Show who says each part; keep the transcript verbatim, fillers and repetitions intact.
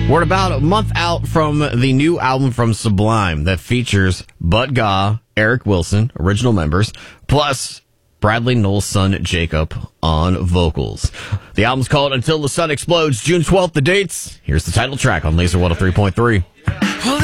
Speaker 1: We're about a month out from the new album from Sublime that features Bud Gaw, Eric Wilson, original members, plus Bradley Nowell's son Jacob on vocals. The album's called Until the Sun Explodes, June twelfth, the dates. Here's the title track on Laser one oh three point three.